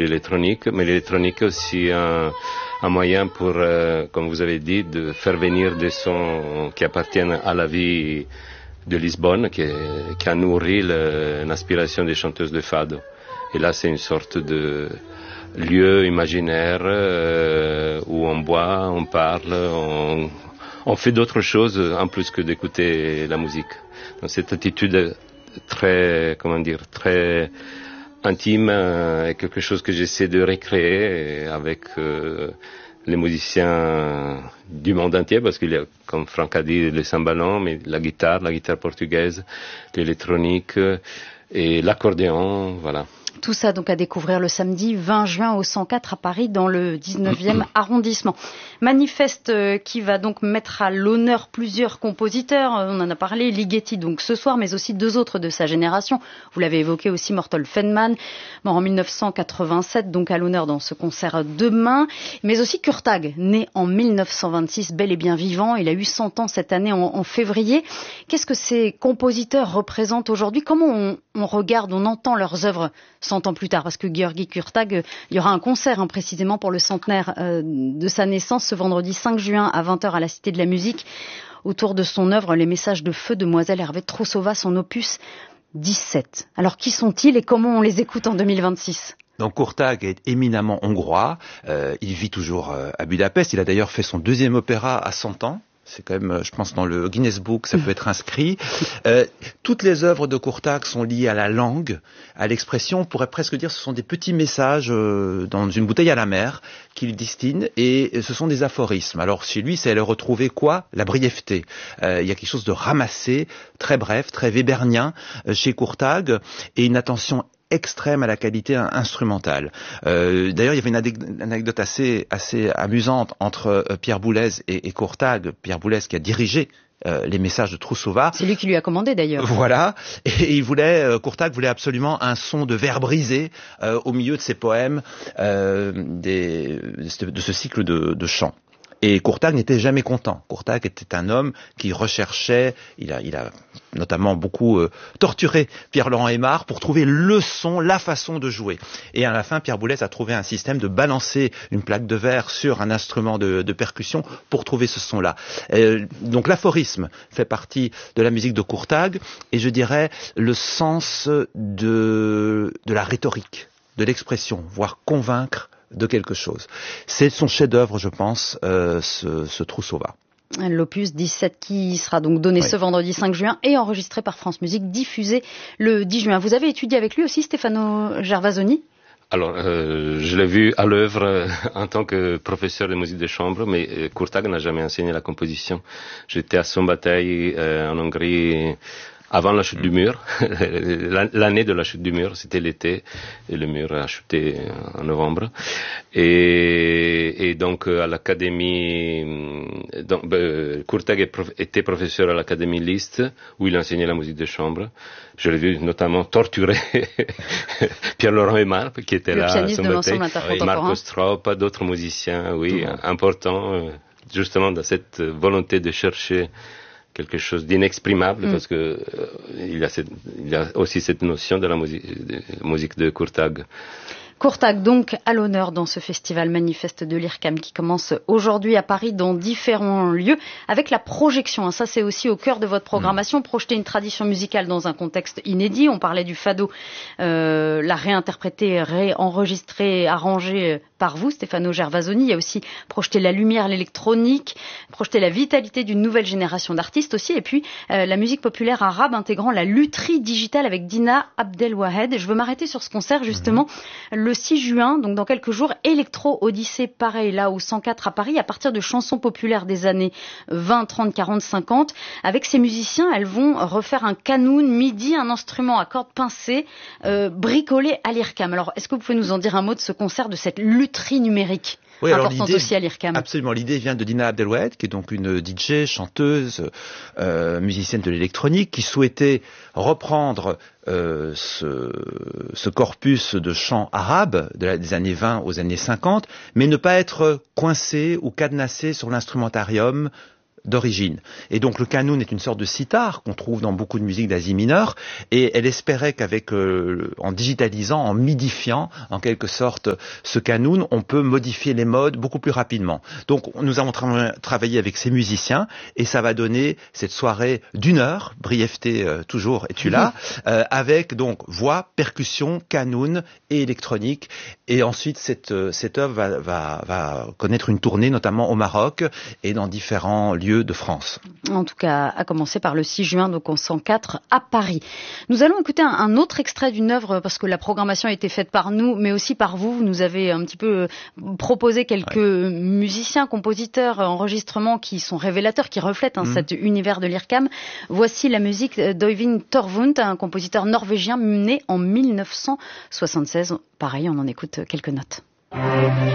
l'électronique, mais l'électronique est aussi un moyen pour, comme vous avez dit, de faire venir des sons qui appartiennent à la vie de Lisbonne, qui a nourri l'inspiration des chanteuses de fado. Et là, c'est une sorte de lieu imaginaire où on boit, on parle, on fait d'autres choses en plus que d'écouter la musique. Donc cette attitude très intime est quelque chose que j'essaie de recréer avec les musiciens du monde entier, parce qu'il y a, comme Franck a dit, le cymbalon, mais la guitare portugaise, l'électronique et l'accordéon, voilà. Tout ça donc à découvrir le samedi 20 juin au 104 à Paris dans le 19e arrondissement. Manifeste qui va donc mettre à l'honneur plusieurs compositeurs. On en a parlé, Ligeti donc ce soir, mais aussi deux autres de sa génération. Vous l'avez évoqué aussi, Mortol Feldman, mort en 1987, donc à l'honneur dans ce concert demain. Mais aussi Kurtag, né en 1926, bel et bien vivant. Il a eu 100 ans cette année en février. Qu'est-ce que ces compositeurs représentent aujourd'hui? Comment on regarde, on entend leurs œuvres 100 ans plus tard, parce que György Kurtag, il y aura un concert précisément pour le centenaire de sa naissance ce vendredi 5 juin à 20h à la Cité de la Musique, autour de son œuvre Les Messages de Feu de Mlle Hervé Troussova, son opus 17. Alors qui sont-ils et comment on les écoute en 2026? Donc Kurtag est éminemment hongrois, il vit toujours à Budapest, il a d'ailleurs fait son deuxième opéra à 100 ans. C'est quand même, je pense, dans le Guinness Book, ça peut être inscrit. Toutes les œuvres de Kurtag sont liées à la langue, à l'expression. On pourrait presque dire que ce sont des petits messages dans une bouteille à la mer qu'il distille, et ce sont des aphorismes. Alors chez lui, c'est retrouver quoi? La brièveté. Il y a quelque chose de ramassé, très bref, très webernien chez Kurtag, et une attention extrême à la qualité instrumentale. D'ailleurs, il y avait une anecdote assez amusante entre Pierre Boulez et Kurtag. Pierre Boulez qui a dirigé les Messages de Troussova. C'est lui qui lui a commandé d'ailleurs. Voilà. Et Kurtag voulait absolument un son de vers brisé au milieu de ses poèmes de ce cycle de chants. Et Kurtag n'était jamais content. Kurtag était un homme qui recherchait, il a notamment beaucoup torturé Pierre-Laurent Aimard pour trouver le son, la façon de jouer. Et à la fin, Pierre Boulez a trouvé un système de balancer une plaque de verre sur un instrument de percussion pour trouver ce son-là. Donc l'aphorisme fait partie de la musique de Kurtag, et je dirais le sens de la rhétorique, de l'expression, voire convaincre de quelque chose. C'est son chef-d'œuvre, je pense, ce Troussova. L'opus 17 qui sera donc donné ce vendredi 5 juin et enregistré par France Musique, diffusé le 10 juin. Vous avez étudié avec lui aussi, Stefano Gervasoni? Alors, je l'ai vu à l'œuvre en tant que professeur de musique de chambre, mais Kurtag n'a jamais enseigné la composition. J'étais à Szombathely en Hongrie avant la chute du mur. L'année de la chute du mur, c'était l'été, et le mur a chuté en novembre. Et donc à l'académie, Kurtag était professeur à l'académie Liszt, où il enseignait la musique de chambre. Je l'ai vu notamment torturer Pierre-Laurent Aimard, qui était là à Szombathely, Marco Stroppa, d'autres musiciens, importants, justement dans cette volonté de chercher quelque chose d'inexprimable, parce que il y a aussi cette notion de la musique de Kurtag. Kurtag donc à l'honneur dans ce festival manifeste de l'IRCAM qui commence aujourd'hui à Paris dans différents lieux avec la projection. Ça c'est aussi au cœur de votre programmation, projeter une tradition musicale dans un contexte inédit. On parlait du fado, la réinterpréter, réenregistrer, arranger par vous, Stefano Gervasoni. Il y a aussi projeter la lumière, l'électronique, projeter la vitalité d'une nouvelle génération d'artistes aussi, et puis la musique populaire arabe intégrant la lutherie digitale avec Dina Abdelwahed. Je veux m'arrêter sur ce concert justement le 6 juin, donc dans quelques jours, Electro Odyssée, pareil là au 104 à Paris, à partir de chansons populaires des années 20, 30, 40, 50. Avec ces musiciens, elles vont refaire un kanoun, midi, un instrument à cordes pincées, bricolé à l'IRCAM. Alors, est-ce que vous pouvez nous en dire un mot de ce concert, de cette lutherie numérique? Oui, alors importante aussi à l'IRCAM. Absolument, l'idée vient de Dina Abdelwahed, qui est donc une DJ, chanteuse, musicienne de l'électronique, qui souhaitait reprendre ce corpus de chants arabes des années 20 aux années 50, mais ne pas être coincé ou cadenassé sur l'instrumentarium d'origine. Et donc le qanun est une sorte de sitar qu'on trouve dans beaucoup de musique d'Asie mineure, et elle espérait qu'avec, en digitalisant, en midifiant en quelque sorte ce qanun, on peut modifier les modes beaucoup plus rapidement. Donc nous avons travaillé avec ces musiciens, et ça va donner cette soirée d'1 heure, brièveté toujours, es-tu là, avec donc voix, percussion, qanun et électronique. Et ensuite cette œuvre va connaître une tournée, notamment au Maroc et dans différents lieux de France. En tout cas, à commencer par le 6 juin, donc en 104 à Paris. Nous allons écouter un autre extrait d'une œuvre, parce que la programmation a été faite par nous, mais aussi par vous. Vous nous avez un petit peu proposé quelques musiciens, compositeurs, enregistrements qui sont révélateurs, qui reflètent cet univers de l'IRCAM. Voici la musique d'Øyvind Torvund, un compositeur norvégien né en 1976. Pareil, on en écoute quelques notes.